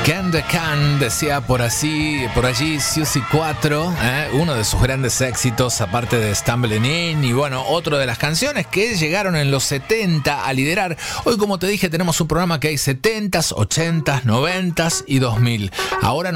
Can the Can, decía por allí Siouxsie 4, uno de sus grandes éxitos, aparte de Stumbling In, y bueno, otro de las canciones que llegaron en los 70 a liderar. Hoy, como te dije, tenemos un programa que hay 70s, 80s, 90s y 2000. Ahora